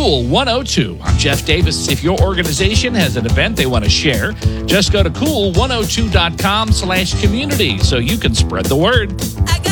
Cool 102. I'm Jeff Davis. If your organization has an event they want to share, just go to cool102.com/community so you can spread the word.